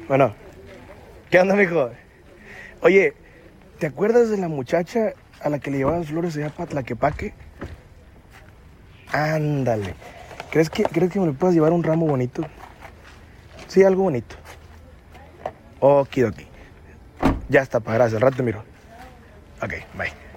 Bueno, ¿qué onda, mijo? Oye, ¿te acuerdas de la muchacha a la que le llevaban flores allá para Tlaquepaque? Ándale. ¿Crees que me le puedas llevar un ramo bonito? Sí, algo bonito. Okidoki. Ya está, pa, gracias. Al rato te miro. Ok, bye.